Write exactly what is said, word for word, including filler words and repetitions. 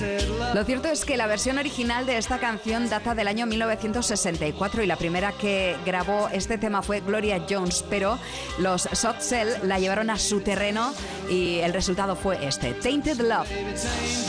Lo cierto es que la versión original de esta canción data del año mil novecientos sesenta y cuatro y la primera que grabó este tema fue Gloria Jones, pero los Soft Cell la llevaron a su terreno y el resultado fue este, Tainted Love.